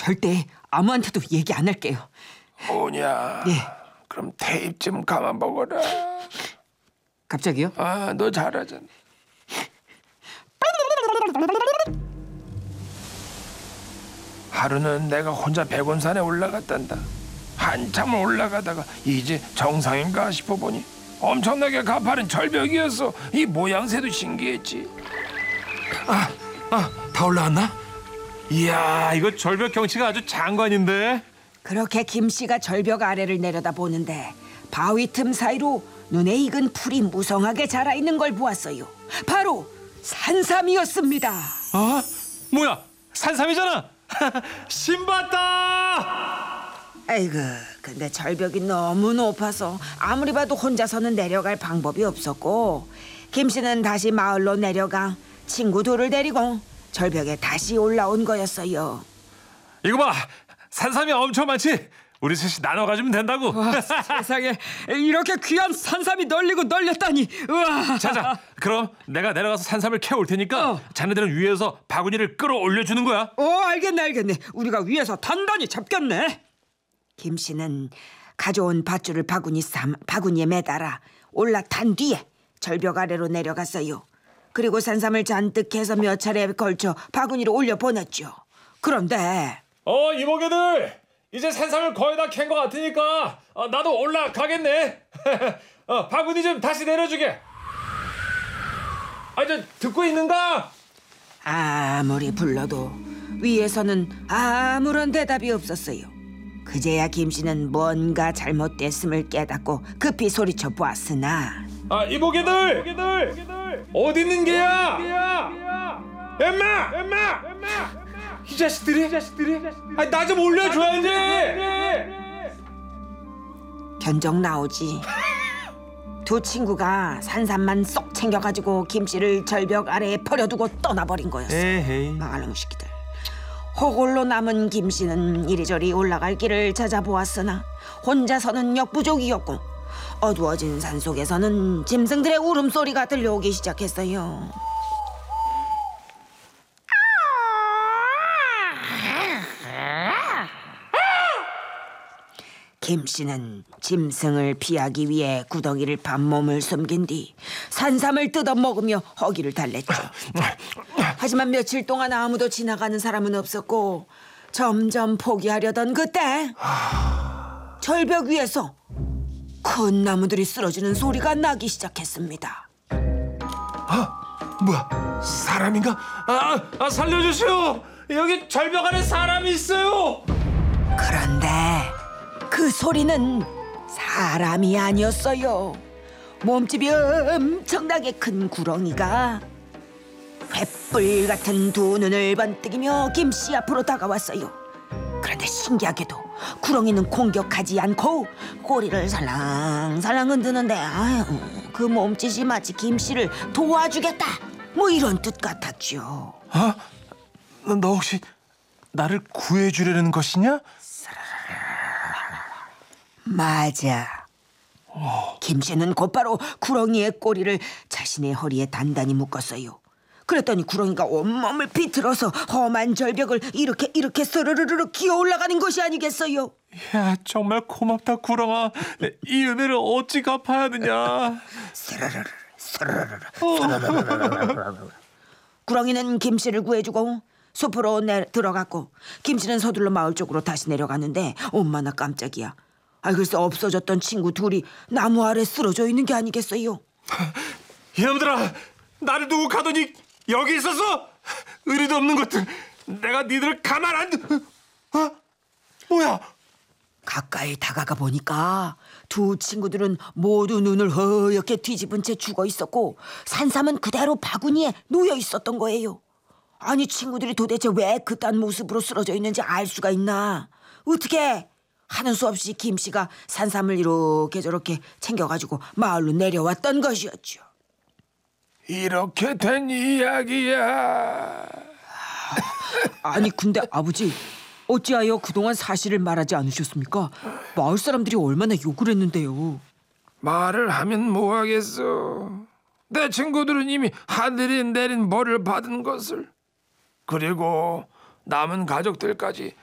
절대 아무한테도 얘기 안 할게요. 뭐냐? 예. 그럼 테이프 좀 가만 보거라. 갑자기요? 너 잘하잖아. 하루는 내가 혼자 백원산에 올라갔단다. 한참 올라가다가 이제 정상인가 싶어 보니 엄청나게 가파른 절벽이었어. 이 모양새도 신기했지. 다 올라왔나? 이야, 이거 절벽 경치가 아주 장관인데. 그렇게 김씨가 절벽 아래를 내려다 보는데 바위 틈 사이로 눈에 익은 풀이 무성하게 자라있는 걸 보았어요. 바로 산삼이었습니다. 뭐야? 산삼이잖아. 신봤다. 아이고, 근데 절벽이 너무 높아서 아무리 봐도 혼자서는 내려갈 방법이 없었고 김씨는 다시 마을로 내려가 친구 둘을 데리고 절벽에 다시 올라온 거였어요. 이거 봐, 산삼이 엄청 많지. 우리 셋이 나눠 가지면 된다고. 세상에 이렇게 귀한 산삼이 널리고 널렸다니. 우와. 자자, 그럼 내가 내려가서 산삼을 캐올 테니까 자네들은 위에서 바구니를 끌어올려 주는 거야. 알겠네. 우리가 위에서 단단히 잡겠네. 김씨는 가져온 밧줄을 바구니에 매달아 올라탄 뒤에 절벽 아래로 내려갔어요. 그리고 산삼을 잔뜩 해서 몇 차례에 걸쳐 바구니로 올려 보냈죠. 그런데 이모개들, 이제 산삼을 거의 다 캔 것 같으니까 나도 올라가겠네. 바구니 좀 다시 내려주게. 저 듣고 있는가? 아무리 불러도 위에서는 아무런 대답이 없었어요. 그제야 김씨는 뭔가 잘못됐음을 깨닫고 급히 소리쳐 보았으나 이모개들 어디 있는 게야? 엠마! 이 자식들이 나 좀 올려줘야지. 견적 나오지. 두 친구가 산삼만 쏙 챙겨가지고 김씨를 절벽 아래에 버려두고 떠나버린 거였어. 망할 놈의 새끼들. 호골로 남은 김씨는 이리저리 올라갈 길을 찾아보았으나 혼자서는 역부족이었고 어두워진 산속에서는 짐승들의 울음소리가 들려오기 시작했어요. 김씨는 짐승을 피하기 위해 구덩이를 밤몸을 숨긴 뒤 산삼을 뜯어먹으며 허기를 달랬죠. 하지만 며칠 동안 아무도 지나가는 사람은 없었고 점점 포기하려던 그때 절벽 위에서 큰 나무들이 쓰러지는 소리가 나기 시작했습니다. 뭐야? 사람인가? 살려주시오. 여기 절벽 안에 사람이 있어요. 그런데 그 소리는 사람이 아니었어요. 몸집이 엄청나게 큰 구렁이가 횃불 같은 두 눈을 번뜩이며 김씨 앞으로 다가왔어요. 그런데 신기하게도 구렁이는 공격하지 않고 꼬리를 살랑살랑 흔드는데 그 몸짓이 마치 김씨를 도와주겠다 뭐 이런 뜻 같았죠. 너 혹시 나를 구해주려는 것이냐? 맞아. 김씨는 곧바로 구렁이의 꼬리를 자신의 허리에 단단히 묶었어요. 그랬더니 구렁이가 온몸을 비틀어서 험한 절벽을 이렇게 스르르르 기어 올라가는 것이 아니겠어요. 야, 정말 고맙다 구렁아. 이 은혜를 어찌 갚아야 하느냐. 스르르르 구렁이는 김씨를 구해주고 숲으로 들어갔고 김씨는 서둘러 마을 쪽으로 다시 내려갔는데 엄마나 깜짝이야. 글쎄 없어졌던 친구 둘이 나무 아래 쓰러져 있는 게 아니겠어요. 이놈들아, 나를 두고 가더니 여기 있었어? 의리도 없는 것들. 내가 니들을 가만 안 뭐야? 가까이 다가가 보니까 두 친구들은 모두 눈을 허옇게 뒤집은 채 죽어 있었고 산삼은 그대로 바구니에 놓여 있었던 거예요. 아니 친구들이 도대체 왜 그딴 모습으로 쓰러져 있는지 알 수가 있나. 어떻게 하는 수 없이 김씨가 산삼을 이렇게 저렇게 챙겨가지고 마을로 내려왔던 것이었죠. 이렇게 된 이야기야. 아니 근데 아버지 어찌하여 그동안 사실을 말하지 않으셨습니까? 마을 사람들이 얼마나 욕을 했는데요. 말을 하면 뭐하겠어. 내 친구들은 이미 하늘이 내린 벌을 받은 것을. 그리고 남은 가족들까지